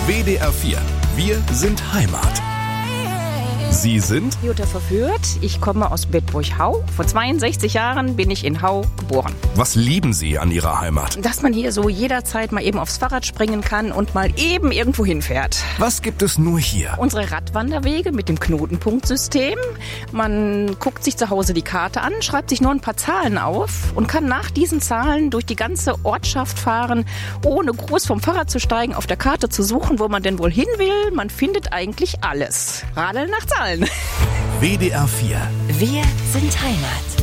WDR 4. Wir sind Heimat. Sie sind Jutta Verführt. Ich komme aus Bedburg-Hau. Vor 62 Jahren bin ich in Hau geboren. Was lieben Sie an Ihrer Heimat? Dass man hier so jederzeit mal eben aufs Fahrrad springen kann und mal eben irgendwo hinfährt. Was gibt es nur hier? Unsere Radwanderwege mit dem Knotenpunktsystem. Man guckt sich zu Hause die Karte an, schreibt sich nur ein paar Zahlen auf und kann nach diesen Zahlen durch die ganze Ortschaft fahren, ohne groß vom Fahrrad zu steigen, auf der Karte zu suchen, wo man denn wohl hin will. Man findet eigentlich alles. Radeln nach Zahlen. WDR 4. Wir sind Heimat.